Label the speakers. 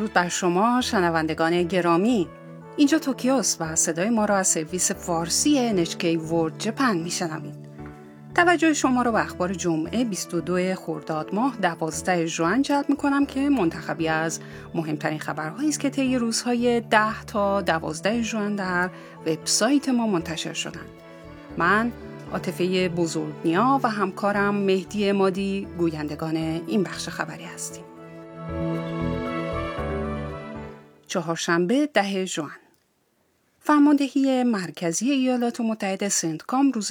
Speaker 1: درود بر شما شنوندگان گرامی. اینجا توکیوست و صدای ما را از سرویس فارسی NHK World Japan میشنوید. توجه شما را به اخبار جمعه 22 خرداد ماه 12 ژوئن جلب میکنم که منتخبی از مهمترین خبرهایی است که طی روزهای 10 تا 12 ژوئن در وبسایت ما منتشر شدند. من عاطفه بزرگنیا و همکارم مهدی مادی گویندگان این بخش خبری هستیم. چهارشنبه 10 ژوئن. فرماندهی مرکزی ایالات متحده سنتکام روز